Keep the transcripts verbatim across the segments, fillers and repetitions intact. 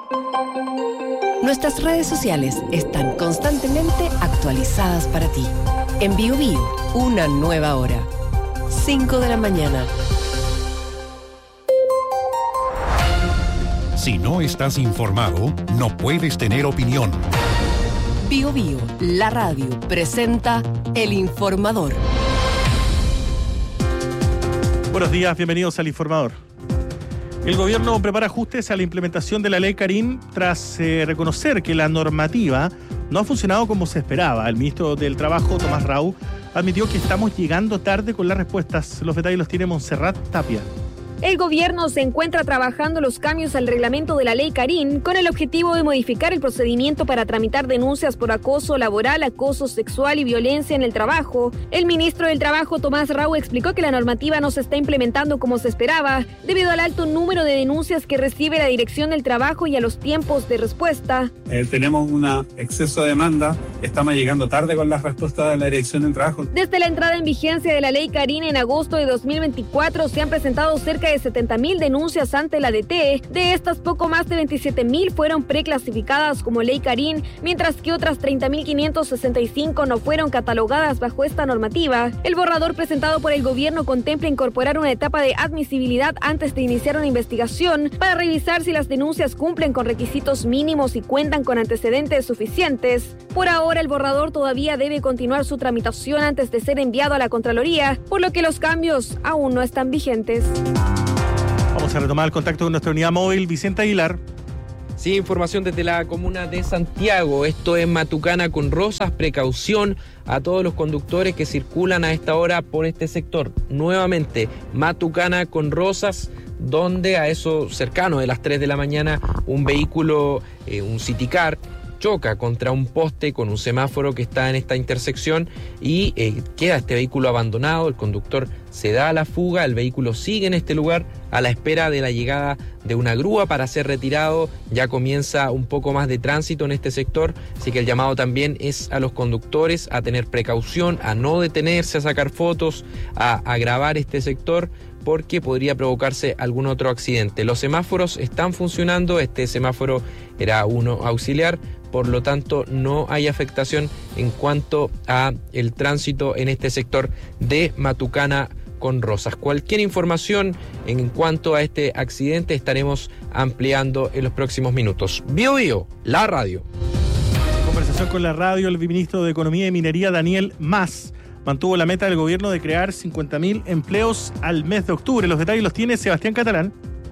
Nuestras redes sociales están constantemente actualizadas para ti. En Bio Bio, una nueva hora. cinco de la mañana. Si no estás informado, no puedes tener opinión. Bio Bio, la radio, presenta El Informador. Buenos días, bienvenidos al Informador. El gobierno prepara ajustes a la implementación de la ley Karim tras eh, reconocer que la normativa no ha funcionado como se esperaba. El ministro del Trabajo, Tomás Rau, admitió que estamos llegando tarde con las respuestas. Los detalles los tiene Montserrat Tapia. El gobierno se encuentra trabajando los cambios al reglamento de la ley Karim con el objetivo de modificar el procedimiento para tramitar denuncias por acoso laboral, acoso sexual y violencia en el trabajo. El ministro del Trabajo, Tomás Rau, explicó que la normativa no se está implementando como se esperaba debido al alto número de denuncias que recibe la Dirección del Trabajo y a los tiempos de respuesta. Eh, tenemos un exceso de demanda, estamos llegando tarde con las respuestas de la Dirección del Trabajo. Desde la entrada en vigencia de la ley Karim en agosto de dos mil veinticuatro se han presentado cerca de setenta mil denuncias ante la D T. De estas, poco más de veintisiete mil fueron preclasificadas como ley Karim, mientras que otras treinta mil quinientas sesenta y cinco no fueron catalogadas bajo esta normativa. El borrador presentado por el gobierno contempla incorporar una etapa de admisibilidad antes de iniciar una investigación para revisar si las denuncias cumplen con requisitos mínimos y cuentan con antecedentes suficientes. Por ahora, el borrador todavía debe continuar su tramitación antes de ser enviado a la Contraloría, por lo que los cambios aún no están vigentes. Vamos a retomar el contacto con nuestra unidad móvil, Vicente Aguilar. Sí, información desde la comuna de Santiago. Esto es Matucana con Rosas. Precaución a todos los conductores que circulan a esta hora por este sector. Nuevamente, Matucana con Rosas, donde a eso cercano de las tres de la mañana un vehículo, eh, un Citicar, choca contra un poste con un semáforo que está en esta intersección y eh, queda este vehículo abandonado. El conductor se da a la fuga, el vehículo sigue en este lugar a la espera de la llegada de una grúa para ser retirado. Ya comienza un poco más de tránsito en este sector, así que el llamado también es a los conductores a tener precaución, a no detenerse a sacar fotos, a, a grabar este sector, porque podría provocarse algún otro accidente. Los semáforos están funcionando, este semáforo era uno auxiliar, por lo tanto no hay afectación en cuanto a el tránsito en este sector de Matucana con Rosas. Cualquier información en cuanto a este accidente estaremos ampliando en los próximos minutos. Bio Bio, la radio. Conversación con la radio, el ministro de Economía y Minería, Daniel Mas, mantuvo la meta del gobierno de crear cincuenta mil empleos al mes de octubre. Los detalles los tiene Sebastián Catalán.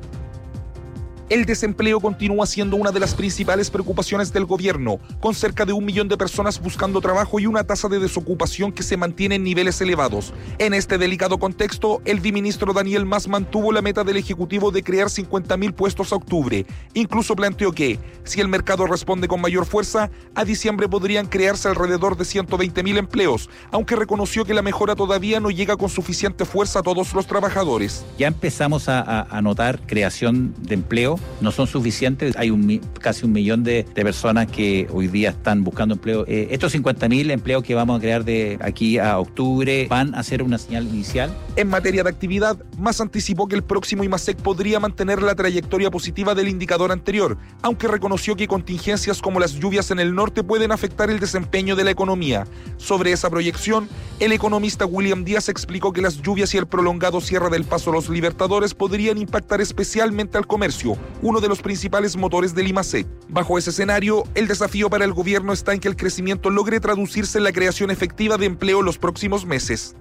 El desempleo continúa siendo una de las principales preocupaciones del gobierno, con cerca de un millón de personas buscando trabajo y una tasa de desocupación que se mantiene en niveles elevados. En este delicado contexto, el viceministro Daniel Mas mantuvo la meta del Ejecutivo de crear cincuenta mil puestos a octubre. Incluso planteó que, si el mercado responde con mayor fuerza, a diciembre podrían crearse alrededor de ciento veinte mil empleos, aunque reconoció que la mejora todavía no llega con suficiente fuerza a todos los trabajadores. Ya empezamos a, a, a notar creación de empleo. No son suficientes, hay un, casi un millón de, de personas que hoy día están buscando empleo. Eh, estos cincuenta mil empleos que vamos a crear de aquí a octubre van a ser una señal inicial. En materia de actividad, Mas anticipó que el próximo IMASEC podría mantener la trayectoria positiva del indicador anterior, aunque reconoció que contingencias como las lluvias en el norte pueden afectar el desempeño de la economía. Sobre esa proyección, el economista William Díaz explicó que las lluvias y el prolongado cierre del Paso Los Libertadores podrían impactar especialmente al comercio, uno de los principales motores del IMASEC. Bajo ese escenario, el desafío para el gobierno está en que el crecimiento logre traducirse en la creación efectiva de empleo los próximos meses.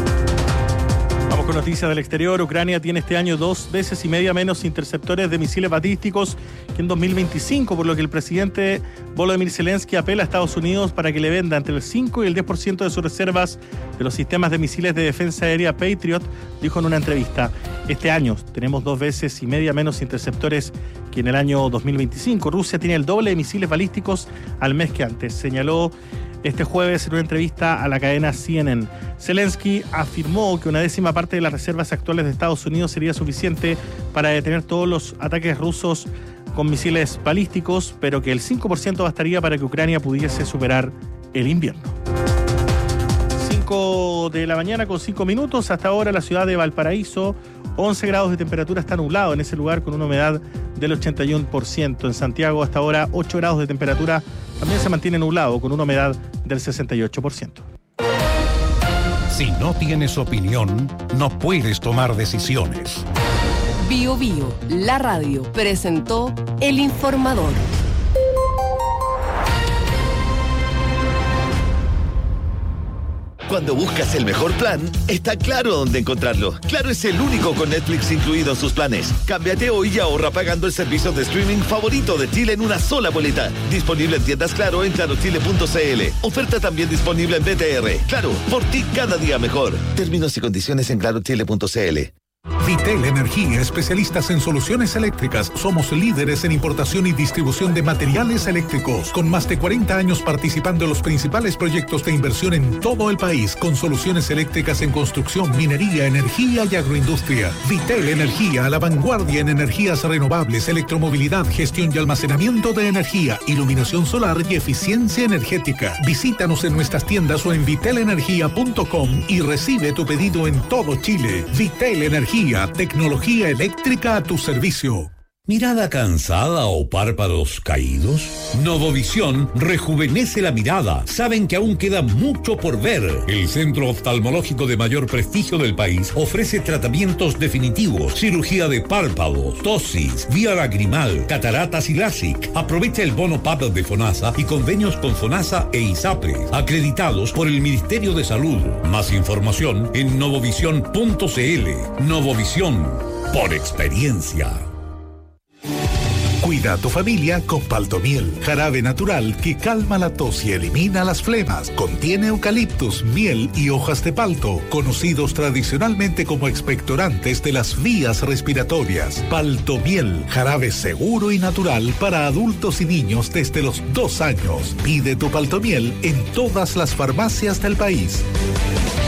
Vamos con noticias del exterior. Ucrania tiene este año dos veces y media menos interceptores de misiles balísticos que en dos mil veinticinco, por lo que el presidente Volodymyr Zelensky apela a Estados Unidos para que le venda entre el cinco y el diez por ciento de sus reservas de los sistemas de misiles de defensa aérea Patriot, dijo en una entrevista. Este año tenemos dos veces y media menos interceptores que en el año dos mil veinticinco. Rusia tiene el doble de misiles balísticos al mes que antes, señaló este jueves en una entrevista a la cadena C N N. Zelensky afirmó que una décima parte de las reservas actuales de Estados Unidos sería suficiente para detener todos los ataques rusos con misiles balísticos, pero que el cinco por ciento bastaría para que Ucrania pudiese superar el invierno. cinco de la mañana con cinco minutos. Hasta ahora la ciudad de Valparaíso, once grados de temperatura, está nublado en ese lugar con una humedad del ochenta y uno por ciento. En Santiago hasta ahora ocho grados de temperatura, también se mantiene nublado con una humedad del sesenta y ocho por ciento. Si no tienes opinión, no puedes tomar decisiones. Bio Bio, la radio, presentó El Informador. Cuando buscas el mejor plan, está claro dónde encontrarlo. Claro es el único con Netflix incluido en sus planes. Cámbiate hoy y ahorra pagando el servicio de streaming favorito de Chile en una sola boleta. Disponible en tiendas Claro en claro chile punto c l. Oferta también disponible en B T R. Claro, por ti cada día mejor. Términos y condiciones en claro chile punto c l. Vitel Energía, especialistas en soluciones eléctricas. Somos líderes en importación y distribución de materiales eléctricos, con más de cuarenta años participando en los principales proyectos de inversión en todo el país, con soluciones eléctricas en construcción, minería, energía y agroindustria. Vitel Energía, a la vanguardia en energías renovables, electromovilidad, gestión y almacenamiento de energía, iluminación solar y eficiencia energética. Visítanos en nuestras tiendas o en vitel energía punto com y recibe tu pedido en todo Chile. Vitel Energía, tecnología eléctrica a tu servicio. ¿Mirada cansada o párpados caídos? Novovisión rejuvenece la mirada. Saben que aún queda mucho por ver. El centro oftalmológico de mayor prestigio del país ofrece tratamientos definitivos, cirugía de párpados, tosis, vía lagrimal, cataratas y LASIK. Aprovecha el bono P A P de FONASA y convenios con FONASA e ISAPRE, acreditados por el Ministerio de Salud. Más información en novovisión punto c l. Novovisión, por experiencia. Cuida a tu familia con Paltomiel, jarabe natural que calma la tos y elimina las flemas. Contiene eucaliptus, miel y hojas de palto, conocidos tradicionalmente como expectorantes de las vías respiratorias. Paltomiel, jarabe seguro y natural para adultos y niños desde los dos años. Pide tu Paltomiel en todas las farmacias del país.